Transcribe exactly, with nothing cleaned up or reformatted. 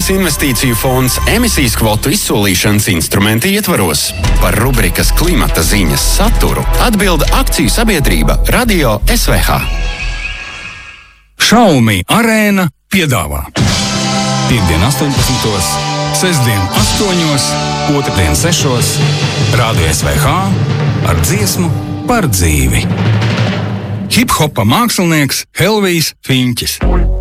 Eiropas investīciju fonds emisijas kvotu izsolīšanas instrumenti ietvaros. Par rubrikas klimata ziņas saturu atbild akciju sabiedrība Radio S V H. Xiaomi Arēna piedāvā Piektdien astoņpadsmitos, sestdien astoņos, otrdien sešos, Radio S V H ar dziesmu par dzīvi. Hip-hopa mākslinieks Helvijs Fiņķis.